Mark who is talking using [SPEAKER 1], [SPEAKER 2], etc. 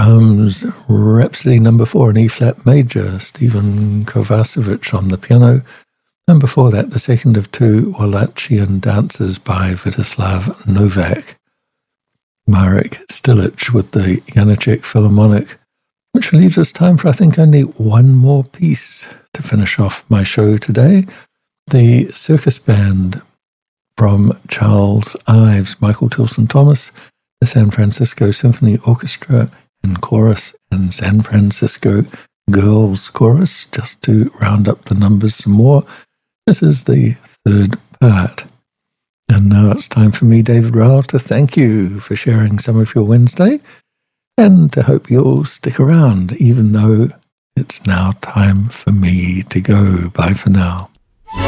[SPEAKER 1] Brahms Rhapsody No. 4 in E-flat major, Stephen Kovacevic on the piano, and before that the second of two Wallachian dances by Vidislav Novak. Marek Stilic with the Janáček Philharmonic, which leaves us time for, I think, only one more piece to finish off my show today. The Circus Band from Charles Ives, Michael Tilson Thomas, the San Francisco Symphony Orchestra and Chorus, and San Francisco Girls Chorus, just to round up the numbers some more. This is the third part. And now it's time for me, David Rowell, to thank you for sharing some of your Wednesday, and to hope you'll stick around, even though it's now time for me to go. Bye for now.